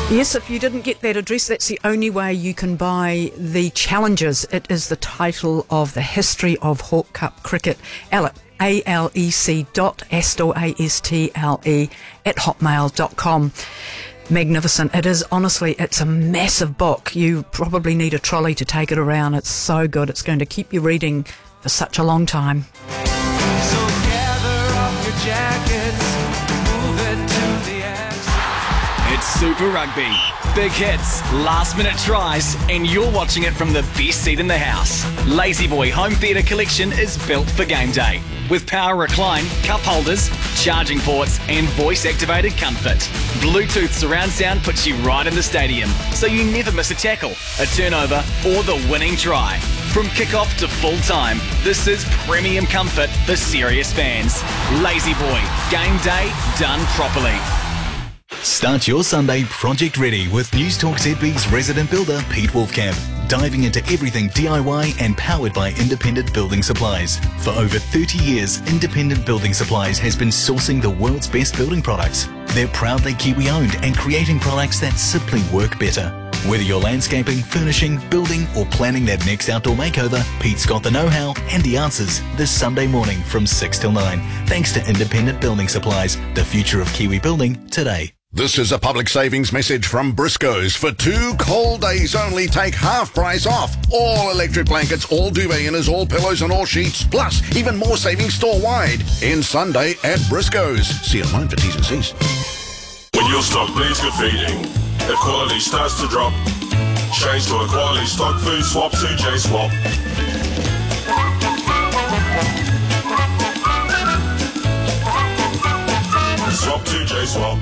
Yes, if you didn't get that address, that's the only way you can buy the Challenges. It is the title of the history of Hawke Cup cricket. alec.astle, at hotmail.com. Magnificent. It is, honestly, it's a massive book. You probably need a trolley to take it around. It's so good. It's going to keep you reading for such a long time. So gather up your jackets, move it to the exit. It's Super Rugby. Big hits, last-minute tries, and you're watching it from the best seat in the house. Lazy Boy Home Theatre Collection is built for game day. With power recline, cup holders, charging ports, and voice-activated comfort. Bluetooth surround sound puts you right in the stadium, so you never miss a tackle, a turnover, or the winning try. From kick-off to full-time, this is premium comfort for serious fans. Lazy Boy, game day done properly. Start your Sunday project ready with News Talk ZB's resident builder Pete Wolfcamp, diving into everything DIY and powered by Independent Building Supplies. For over 30 years, Independent Building Supplies has been sourcing the world's best building products. They're proudly Kiwi-owned and creating products that simply work better. Whether you're landscaping, furnishing, building or planning that next outdoor makeover, Pete's got the know-how and the answers this Sunday morning from 6 till 9. Thanks to Independent Building Supplies, the future of Kiwi building today. This is a public savings message from Briscoe's. For 2 cold days only, take half price off. All electric blankets, all duvet inners, all pillows and all sheets. Plus, even more savings store-wide. End Sunday at Briscoe's. See online for T's and C's. When your stock bleeds good feeding, if quality starts to drop, change to a quality stock food swap to J-Swap. Swap to J-Swap.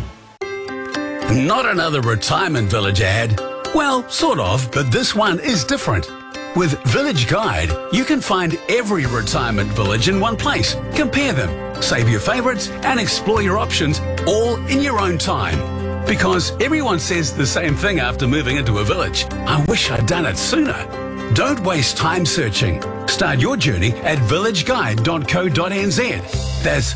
Not another retirement village ad. Well, sort of, but this one is different. With Village Guide, you can find every retirement village in one place. Compare them, save your favourites, and explore your options all in your own time. Because everyone says the same thing after moving into a village. I wish I'd done it sooner. Don't waste time searching. Start your journey at villageguide.co.nz. That's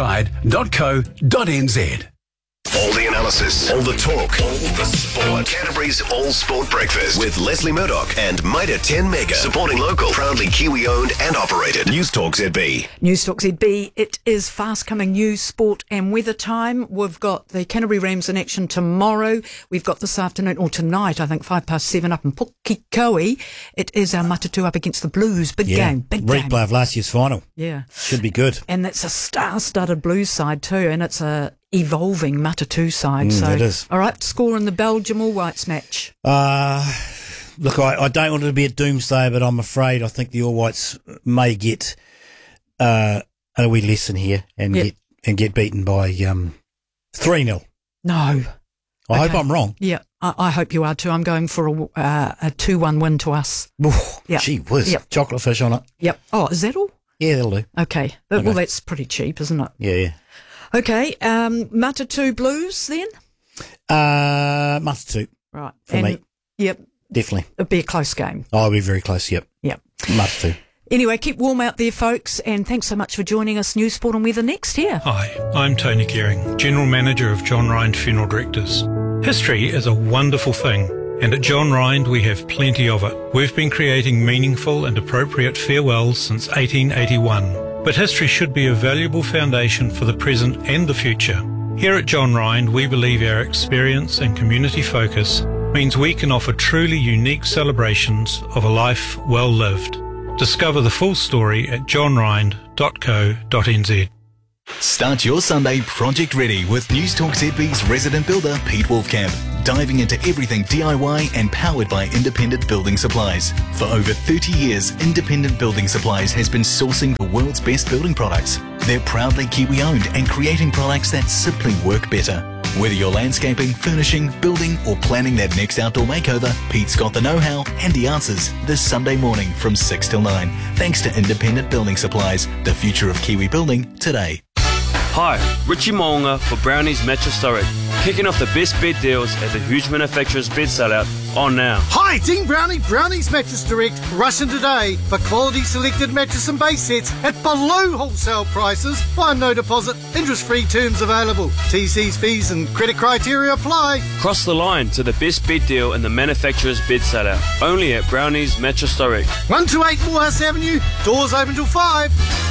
villageguide.co.nz. All the analysis, all the talk, all the sport. Canterbury's All Sport Breakfast with Leslie Murdoch and Mitre 10 Mega. Supporting local, proudly Kiwi-owned and operated. News Talk ZB. News Talk ZB. It is fast-coming news, sport and weather time. We've got the Canterbury Rams in action tomorrow. We've got this afternoon, or tonight, I think, 7:05 up in Pukekohe. It is our Matatu up against the Blues. Big game, big game. Replay of last year's final. Yeah. Should be good. And it's a star-studded Blues side too, and it's a evolving Matatu side. So, it is. All right, score in the Belgium All Whites match. Look, I don't want it to be a doomsday, but I'm afraid I think the All Whites may get a wee lesson here and get beaten by 3-0. No. I hope I'm wrong. Yeah, I hope you are too. I'm going for a 2-1 win to us. Oh, yep. Gee whiz. Yep. Chocolate fish on it. Yep. Oh, is that all? Yeah, that'll do. Okay. Well, that's pretty cheap, isn't it? Yeah. Okay, Matatu Blues then? Matatu. Right. For me. Yep. Definitely. It'll be a close game. Oh, it'll be very close, yep. Yep. Matatu. Anyway, keep warm out there, folks, and thanks so much for joining us. News, Sport and Weather next here. Hi, I'm Tony Gehring, General Manager of John Rind Funeral Directors. History is a wonderful thing, and at John Rind we have plenty of it. We've been creating meaningful and appropriate farewells since 1881. But history should be a valuable foundation for the present and the future. Here at John Rind, we believe our experience and community focus means we can offer truly unique celebrations of a life well lived. Discover the full story at johnrind.co.nz. Start your Sunday project ready with News Talk ZB's resident builder Pete Wolfcamp, diving into everything DIY and powered by Independent Building Supplies. For over 30 years, Independent Building Supplies has been sourcing the world's best building products. They're proudly Kiwi-owned and creating products that simply work better. Whether you're landscaping, furnishing, building or planning that next outdoor makeover, Pete's got the know-how and the answers this Sunday morning from 6 till 9. Thanks to Independent Building Supplies, the future of Kiwi building today. Hi, Richie Moonga for Brownies Mattress Direct. Kicking off the best bed deals at the Huge Manufacturers Bed Sellout on now. Hi, Dean Brownie, Brownie's Mattress Direct. Rushing today for quality selected mattress and base sets at below wholesale prices. One no deposit, interest-free terms available. TC's fees and credit criteria apply. Cross the line to the best bed deal in the Manufacturers Bed Sellout. Only at Brownie's Mattress Direct. 128 Moorhouse Avenue. Doors open till 5.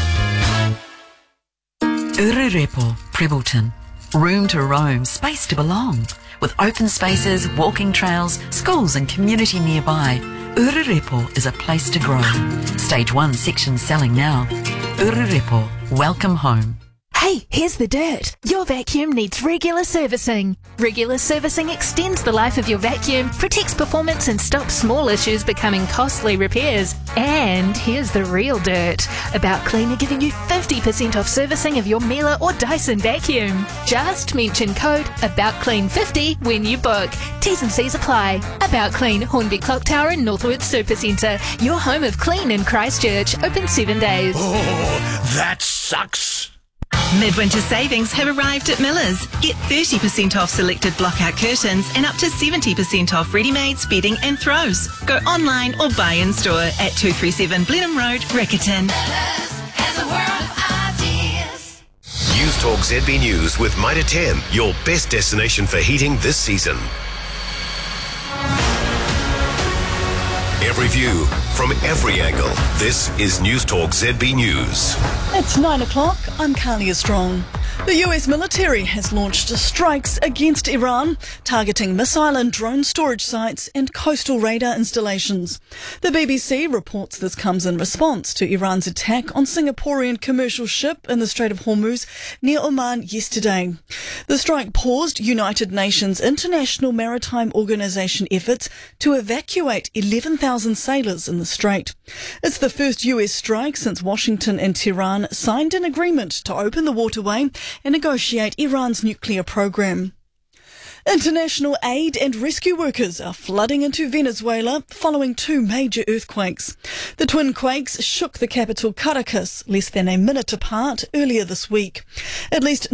Urirepo, Prebleton. Room to roam, space to belong. With open spaces, walking trails, schools and community nearby, Urirepo is a place to grow. Stage 1 section selling now. Urirepo, welcome home. Hey, here's the dirt. Your vacuum needs regular servicing. Regular servicing extends the life of your vacuum, protects performance and stops small issues becoming costly repairs. And here's the real dirt. About Clean are giving you 50% off servicing of your Miele or Dyson vacuum. Just mention code AboutClean50 when you book. T's and C's apply. About Clean, Hornby Clock Tower and Northwood Supercentre. Your home of clean in Christchurch. Open 7 days. Oh, that sucks. Midwinter savings have arrived at Miller's. Get 30% off selected blockout curtains and up to 70% off ready-mades, bedding and throws. Go online or buy in store at 237 Blenheim Road, Riccarton. News Talk ZB News with Mitre 10, your best destination for heating this season. Every view from every angle. This is News Talk ZB News. It's 9 o'clock. I'm Carlia Strong. The US military has launched strikes against Iran, targeting missile and drone storage sites and coastal radar installations. The BBC reports this comes in response to Iran's attack on Singaporean commercial ship in the Strait of Hormuz near Oman yesterday. The strike paused United Nations International Maritime Organization efforts to evacuate 11,000 sailors in the strait. It's the first US strike since Washington and Tehran signed an agreement to open the waterway and negotiate Iran's nuclear program. International aid and rescue workers are flooding into Venezuela following 2 major earthquakes. The twin quakes shook the capital Caracas less than a minute apart earlier this week. At least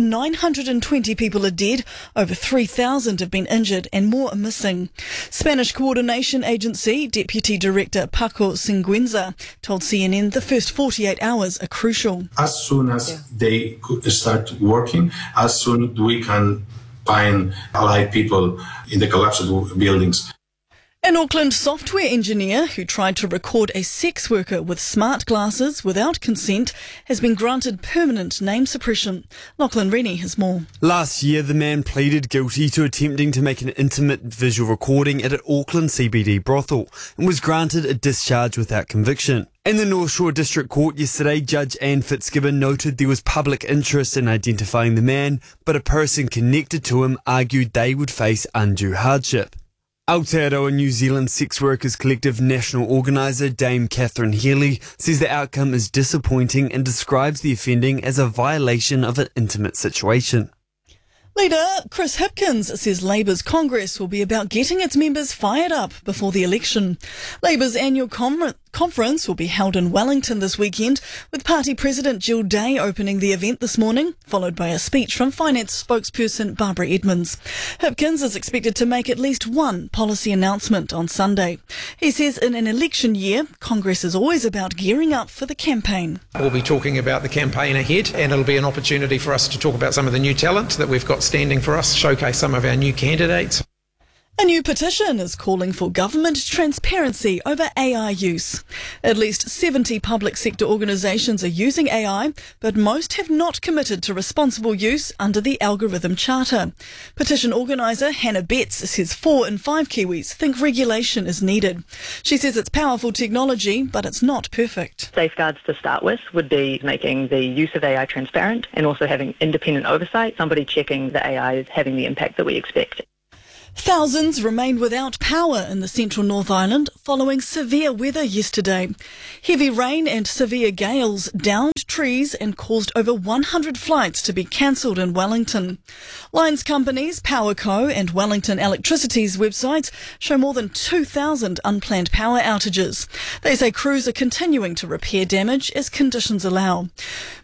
920 people are dead, over 3,000 have been injured and more are missing. Spanish Coordination Agency Deputy Director Paco Singüenza told CNN the first 48 hours are crucial. As soon as they could start working, as soon as we can find alive people in the collapsed buildings. An Auckland software engineer who tried to record a sex worker with smart glasses without consent has been granted permanent name suppression. Lachlan Rennie has more. Last year, the man pleaded guilty to attempting to make an intimate visual recording at an Auckland CBD brothel and was granted a discharge without conviction. In the North Shore District Court yesterday, Judge Anne Fitzgibbon noted there was public interest in identifying the man, but a person connected to him argued they would face undue hardship. Aotearoa New Zealand Sex Workers Collective national organiser Dame Catherine Healy says the outcome is disappointing and describes the offending as a violation of an intimate situation. Leader Chris Hipkins says Labour's Congress will be about getting its members fired up before the election. Labour's annual conference will be held in Wellington this weekend, with Party President Jill Day opening the event this morning, followed by a speech from Finance spokesperson Barbara Edmonds. Hipkins is expected to make at least one policy announcement on Sunday. He says in an election year, Congress is always about gearing up for the campaign. We'll be talking about the campaign ahead, and it'll be an opportunity for us to talk about some of the new talent that we've got standing for us, showcase some of our new candidates. A new petition is calling for government transparency over AI use. At least 70 public sector organisations are using AI, but most have not committed to responsible use under the Algorithm Charter. Petition organiser Hannah Betts says 4 in 5 Kiwis think regulation is needed. She says it's powerful technology, but it's not perfect. Safeguards to start with would be making the use of AI transparent and also having independent oversight, somebody checking the AI is having the impact that we expect. Thousands remained without power in the central North Island following severe weather yesterday. Heavy rain and severe gales downed trees and caused over 100 flights to be cancelled in Wellington. Lines companies Powerco and Wellington Electricity's websites show more than 2,000 unplanned power outages. They say crews are continuing to repair damage as conditions allow.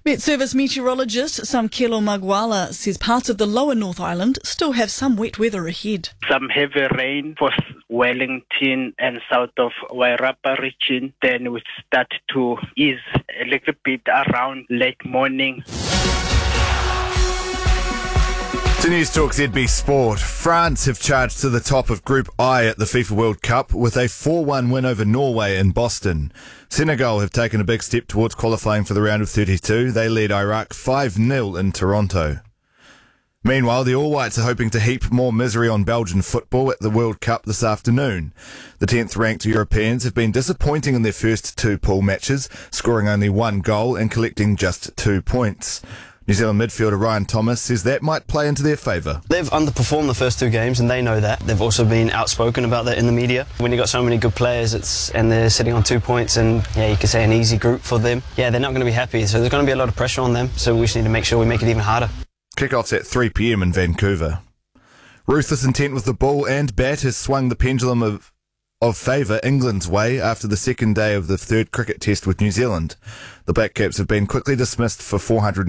Met Service meteorologist Samkelo Magwala says parts of the lower North Island still have some wet weather ahead. Some heavy rain for Wellington and south of Wairapa region. Then we start to ease a little bit around late morning. To News Talk ZB Sport, France have charged to the top of Group I at the FIFA World Cup with a 4-1 win over Norway in Boston. Senegal have taken a big step towards qualifying for the round of 32. They led Iraq 5-0 in Toronto. Meanwhile, the All Whites are hoping to heap more misery on Belgian football at the World Cup this afternoon. The 10th ranked Europeans have been disappointing in their first two pool matches, scoring only one goal and collecting just 2 points. New Zealand midfielder Ryan Thomas says that might play into their favour. They've underperformed the first two games and they know that. They've also been outspoken about that in the media. When you've got so many good players and they're sitting on 2 points and you could say an easy group for them, they're not going to be happy. So there's going to be a lot of pressure on them. So we just need to make sure we make it even harder. Kick-off's at 3 p.m. in Vancouver. Ruthless intent with the ball and bat has swung the pendulum of favour England's way after the second day of the third cricket test with New Zealand. The Black Caps have been quickly dismissed for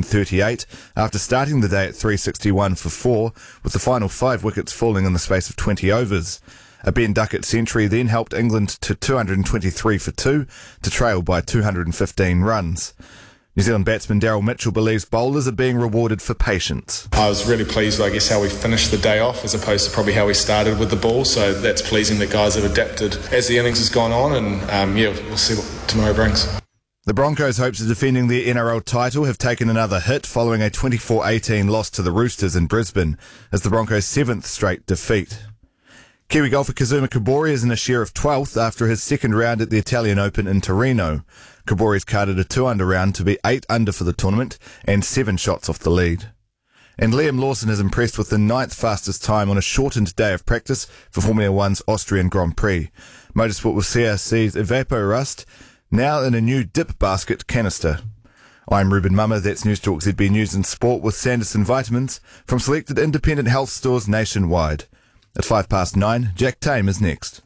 438 after starting the day at 361 for 4, with the final 5 wickets falling in the space of 20 overs. A Ben Duckett century then helped England to 223 for 2 to trail by 215 runs. New Zealand batsman Daryl Mitchell believes bowlers are being rewarded for patience. I was really pleased, how we finished the day off as opposed to probably how we started with the ball, so that's pleasing that guys have adapted as the innings has gone on, and we'll see what tomorrow brings. The Broncos' hopes of defending their NRL title have taken another hit following a 24-18 loss to the Roosters in Brisbane as the Broncos' 7th straight defeat. Kiwi golfer Kazuma Kobori is in a share of 12th after his second round at the Italian Open in Torino. Kobori's carded a 2-under round to be 8 under for the tournament and 7 shots off the lead. And Liam Lawson is impressed with the 9th fastest time on a shortened day of practice for Formula One's Austrian Grand Prix. Motorsport will see CRC's Evapo-Rust now in a new dip basket canister. I'm Ruben Mummer, that's News Talk ZB News and Sport with Sanderson Vitamins from selected independent health stores nationwide. At 9:05, Jack Tame is next.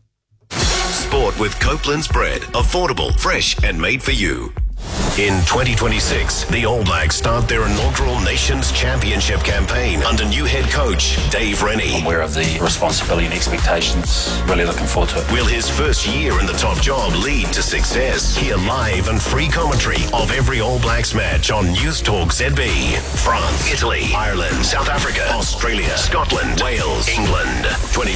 Sport with Copeland's bread. Affordable, fresh and made for you. In 2026, the All Blacks start their inaugural Nations Championship campaign under new head coach Dave Rennie. I'm aware of the responsibility and expectations. Really looking forward to it. Will his first year in the top job lead to success? Hear live and free commentary of every All Blacks match on News Talk ZB. France, Italy, Ireland, South Africa, Australia, Scotland, Wales, England.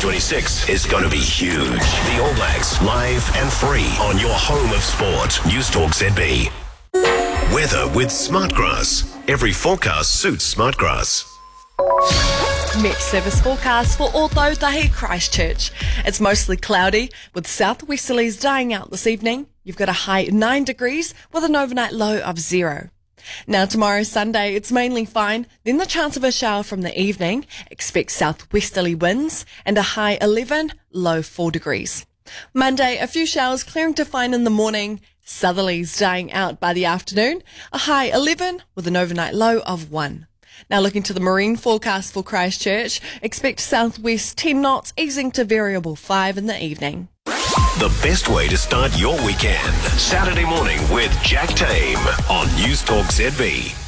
2026 is going to be huge. The All Blacks live and free on your home of sport. News Talk ZB. Weather with Smartgrass. Every forecast suits Smartgrass. Met Service forecast for Ōtautahi Christchurch. It's mostly cloudy with southwesterlies dying out this evening. You've got a high 9 degrees with an overnight low of 0. Now tomorrow Sunday it's mainly fine, then the chance of a shower from the evening. Expect southwesterly winds and a high 11, low 4 degrees. Monday a few showers clearing to fine in the morning. Southerlies dying out by the afternoon, a high 11 with an overnight low of 1. Now looking to the marine forecast for Christchurch, expect southwest 10 knots easing to variable 5 in the evening. The best way to start your weekend. Saturday morning with Jack Tame on News Talk ZB.